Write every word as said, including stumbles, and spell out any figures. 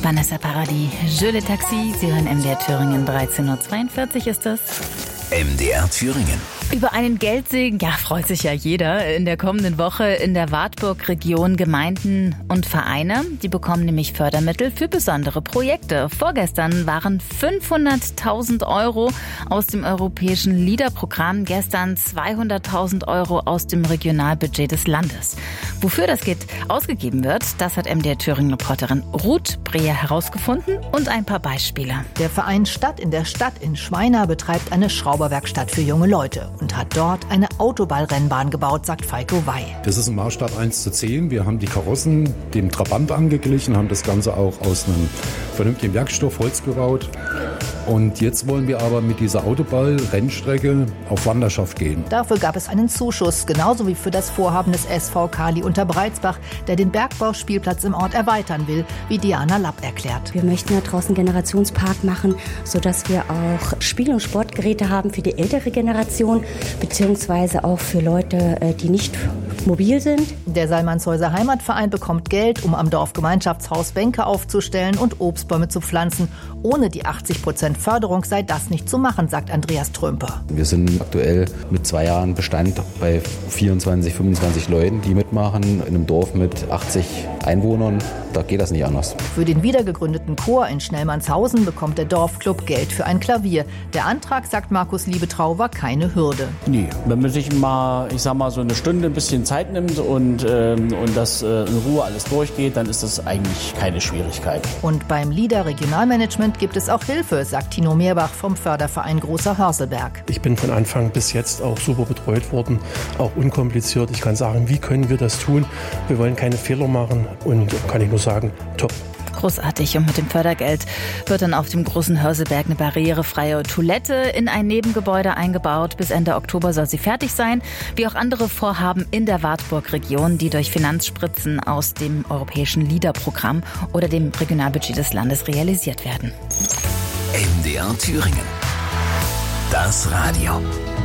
Vanessa Paradis, Je le Taxi. Sie hören M D R Thüringen, dreizehn Uhr zweiundvierzig ist das. M D R Thüringen. Über einen Geldsegen, ja, freut sich ja jeder. In der kommenden Woche in der Wartburg-Region Gemeinden und Vereine. Die bekommen nämlich Fördermittel für besondere Projekte. Vorgestern waren fünfhunderttausend Euro aus dem europäischen LEADER-Programm, gestern zweihunderttausend Euro aus dem Regionalbudget des Landes. Wofür das Geld ausgegeben wird, das hat M D R Thüringen-Reporterin Ruth Breher herausgefunden und ein paar Beispiele. Der Verein Stadt in der Stadt in Schweina betreibt eine Schrauberwerkstatt für junge Leute und hat dort eine Autoballrennbahn gebaut, sagt Falco Wey. Das ist ein Maßstab eins zu zehn. Wir haben die Karossen dem Trabant angeglichen, haben das Ganze auch aus einem vernünftigen Werkstoff Holz gebaut. Und jetzt wollen wir aber mit dieser Autoball-Rennstrecke auf Wanderschaft gehen. Dafür gab es einen Zuschuss, genauso wie für das Vorhaben des S V Kali Unterbreizbach, der den Bergbauspielplatz im Ort erweitern will, wie Diana Lapp erklärt. Wir möchten ja draußen einen Generationspark machen, sodass wir auch Spiel- und Sportgeräte haben für die ältere Generation, beziehungsweise auch für Leute, die nicht mobil sind. Der Salmannshäuser Heimatverein bekommt Geld, um am Dorfgemeinschaftshaus Bänke aufzustellen und Obstbäume zu pflanzen. Ohne die achtzig Prozent Förderung sei das nicht zu machen, sagt Andreas Trümper. Wir sind aktuell mit zwei Jahren Bestand bei vierundzwanzig, fünfundzwanzig Leuten, die mitmachen, in einem Dorf mit achtzig Einwohnern. Da geht das nicht anders. Für den wiedergegründeten Chor in Schnellmannshausen bekommt der Dorfclub Geld für ein Klavier. Der Antrag, sagt Markus Liebetrau, war keine Hürde. Nee, wenn man sich mal, ich sag mal, so eine Stunde ein bisschen Zeit nimmt und, ähm, und das äh, in Ruhe alles durchgeht, dann ist das eigentlich keine Schwierigkeit. Und beim LEADER Regionalmanagement gibt es auch Hilfe, sagt Tino Meerbach vom Förderverein Großer Hörselberg. Ich bin von Anfang bis jetzt auch super betreut worden, auch unkompliziert. Ich kann sagen, wie können wir das tun? Wir wollen keine Fehler machen und kann ich nur sagen, top. Großartig. Und mit dem Fördergeld wird dann auf dem Großen Hörselberg eine barrierefreie Toilette in ein Nebengebäude eingebaut. Bis Ende Oktober soll sie fertig sein, wie auch andere Vorhaben in der Wartburg-Region, die durch Finanzspritzen aus dem europäischen LEADER-Programm oder dem Regionalbudget des Landes realisiert werden. M D R Thüringen. Das Radio.